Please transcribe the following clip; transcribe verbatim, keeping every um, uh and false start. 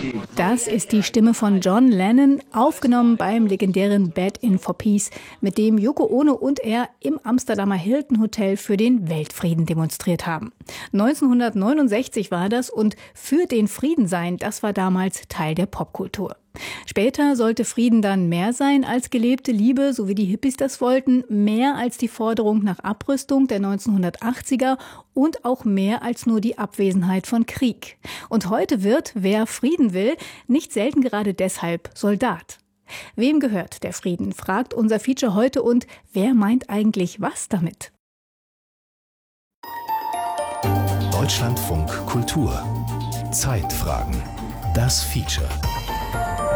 Das ist die Stimme von John Lennon, aufgenommen beim legendären Bed in for Peace, mit dem Yoko Ono und er im Amsterdamer Hilton Hotel für den Weltfrieden demonstriert haben. neunzehnhundertneunundsechzig war das und für den Frieden sein, das war damals Teil der Popkultur. Später sollte Frieden dann mehr sein als gelebte Liebe, so wie die Hippies das wollten, mehr als die Forderung nach Abrüstung der neunzehnhundertachtziger und auch mehr als nur die Abwesenheit von Krieg. Und heute wird, wer Frieden will, nicht selten gerade deshalb Soldat. Wem gehört der Frieden, fragt unser Feature heute, und wer meint eigentlich was damit? Deutschlandfunk Kultur. Zeitfragen. Das Feature.